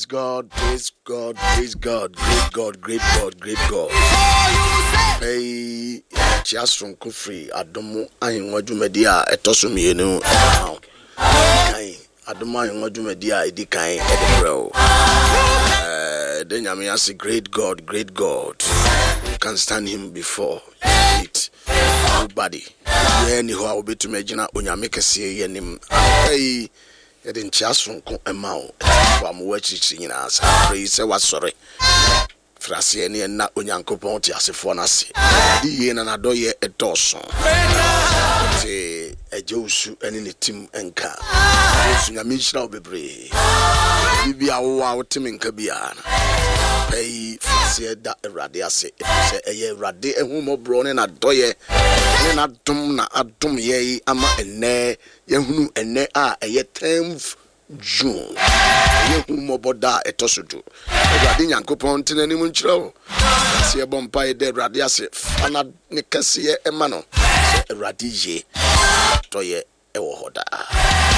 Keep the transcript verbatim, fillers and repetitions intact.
God, praise God, praise God, great God, great God, great God. Hey, Chiasron Kufri, Adomo, I want you media, a tosumi, no, Adoma, I want you media, a decay, a bro. Then I say, great God, great God. You can stand him before it. Nobody. Anyhow, I'll be to imagine when you make a say, and him. Hey. I didn't just from a mouth. I'm watching in us. Praise I was sorry. Frasiani and not when Uncle Ponty as if one as the inn and adoye a dawson. Say a Josu and in the team and car. A mission of the brave. Bibi our team in Kabian. Pay said that a radiasi. Say a year radi and whom of brown and adoye. And a dum na a dum ye ama and ne. Yehunu ene a eye tenth June. Yehu moboda etosudu. Ewade Nyankopon tenani mu nkyerɛw. Se ebompa ye de Ewade ase fana ne kase ye ema no. Se Ewade ye. To ye ewo hoda.